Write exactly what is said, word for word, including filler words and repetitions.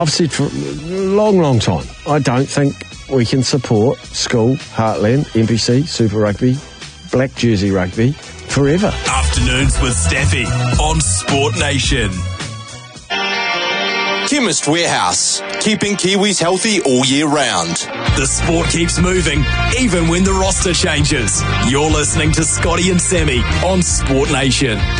I've said for a long, long time, I don't think we can support school, Heartland, N P C, Super Rugby, Black Jersey Rugby forever. Afternoons with Staffy on Sport Nation. Chemist Warehouse, keeping Kiwis healthy all year round. The sport keeps moving, even when the roster changes. You're listening to Scotty and Sammy on Sport Nation.